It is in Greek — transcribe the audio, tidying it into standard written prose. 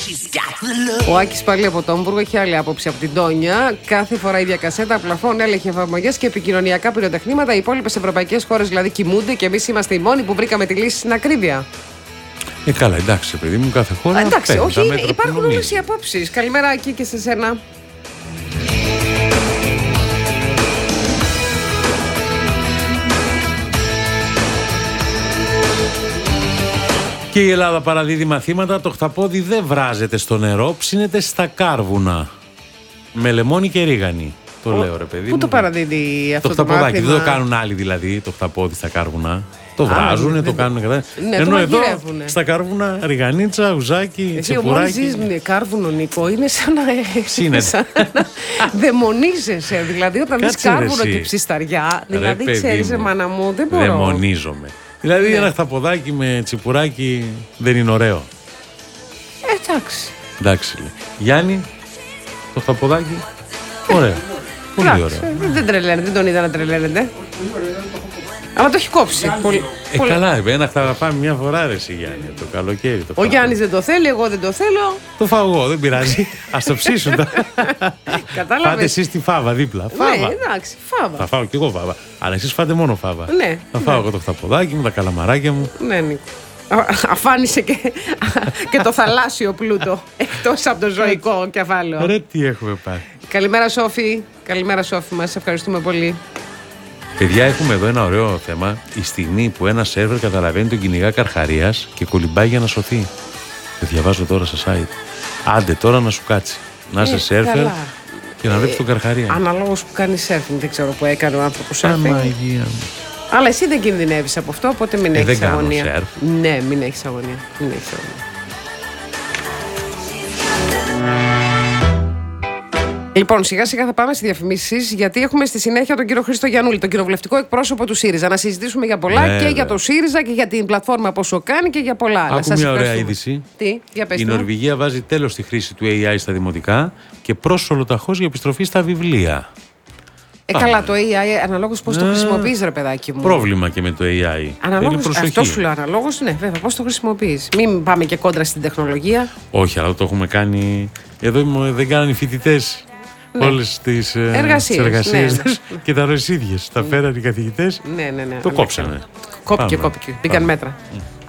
Ο Άκης πάλι από το Άμβουργο έχει άλλη άποψη από την Τόνια. Κάθε φορά η ίδια κασέτα, πλαφών, έλεγχε εφαρμογές και επικοινωνιακά πυροτεχνήματα. Οι υπόλοιπες ευρωπαϊκές χώρες δηλαδή κοιμούνται και εμείς είμαστε οι μόνοι που βρήκαμε τη λύση στην ακρίβεια. Καλά, εντάξει, παιδί μου, κάθε χώρα. Εντάξει, όχι, υπάρχουν όλες οι απόψεις. Καλημέρα εκεί και σε σένα. Και η Ελλάδα παραδίδει μαθήματα. Το χταπόδι δεν βράζεται στο νερό, ψήνεται στα κάρβουνα. Με λεμόνι και ρίγανη. Το λέω, ρε παιδί μου. Πού το παραδίδει αυτό το χταποδάκι? μάθημα? Δεν το κάνουν άλλοι δηλαδή, το χταπόδι στα κάρβουνα. Το βράζουν, το κάνουν κατά. Ναι, ενώ το εδώ μαγειρεύουνε. στα κάρβουνα, ριγανίτσα, ουζάκι, τσεπουράκι. Εσύ μόλις κάρβουνο, Νίκο, είναι σαν να δαιμονίζεσαι. Δηλαδή όταν δεις κάρβουνο και ψισταριά, δηλαδή ξέρεις, μάνα μου, δεν μπορώ. Δαιμονίζομαι. Δηλαδή ένα χταποδάκι με τσιπουράκι δεν είναι ωραίο? Εντάξει. Γιάννη, το χταποδάκι, ωραίο. Πολύ ωραίο. Δεν τρελαίνεται, δεν τον είδα να τρελαίνεται. Αλλά το έχει κόψει. Καλά, ένα θα πάμε μια φορά, ρε εσύ, Γιάννη, το καλοκαίρι. Ο Γιάννης δεν το θέλει, εγώ δεν το θέλω. Το φάω εγώ, δεν πειράζει. Ας το ψήσουν. Κατάλαβες. Φάτε εσείς τη φάβα δίπλα. Φάβα. Ναι, εντάξει, φάβα. Θα φάω κι εγώ φάβα. Αλλά εσείς φάτε μόνο φάβα. Ναι. Θα φάω εγώ το χταποδάκι μου, τα καλαμαράκια μου. Ναι, Νίκο. Αφάνισε και το θαλάσσιο πλούτο εκτός από το ζωικό κεφάλαιο. Ρε, τι έχουμε πάρει. Καλημέρα, Σόφη. Καλημέρα, Σόφη μας. Ευχαριστούμε πολύ. Παιδιά, έχουμε εδώ ένα ωραίο θέμα. Η στιγμή που ένα σερβερ καταλαβαίνει τον κυνηγά καρχαρίας και κολυμπάει για να σωθεί. Το διαβάζω τώρα σε site. Άντε τώρα να σου κάτσει. Να είσαι σερφερ και να βλέπει τον καρχαρία. Αναλόγως που κάνει σερφινγκ, δεν ξέρω που έκανε ο άνθρωπος σερφινγκ. Αμαγία μου. Αλλά εσύ δεν κινδυνεύεις από αυτό, οπότε μην έχεις αγωνία. Σερφ. Ναι, μην έχεις αγωνία. Λοιπόν, σιγά σιγά θα πάμε στις διαφημίσεις, γιατί έχουμε στη συνέχεια τον κύριο Χρήστο Γιαννούλη, τον κοινοβουλευτικό εκπρόσωπο του ΣΥΡΙΖΑ. Να συζητήσουμε για πολλά και για το ΣΥΡΙΖΑ και για την πλατφόρμα πόσο κάνει και για πολλά άλλα. Άκου μια ωραία είδηση. Τι, για πες. Η Νορβηγία βάζει τέλος στη χρήση του AI στα δημοτικά και πρόσωλο ταχώς για επιστροφή στα βιβλία. Καλά, το AI αναλόγως πώς το χρησιμοποιείς, ρε παιδάκι μου. Πρόβλημα και με το AI. Αναλόγως, αυτό σου λέω, αναλόγως, ναι, βέβαια, πώς το χρησιμοποιείς. Μην πάμε και κόντρα στην τεχνολογία. Όχι, αλλά το έχουμε κάνει. Εδώ δεν κάνανε οι φοιτητές. Ναι. Όλες τις εργασίες και τα ίδιες. Τα φέρανε οι καθηγητές. Ναι. Το κόψανε. Κόπηκε. Μπήκαν μέτρα.